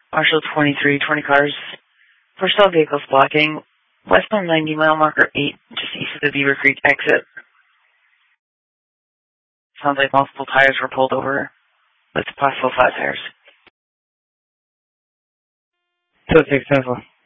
Marshall 23, 20 cars. First all vehicles blocking. Westbound 90 mile marker 8, just east of the Beaver Creek exit. Sounds like multiple tires were pulled over with possible flat tires. 206 Central.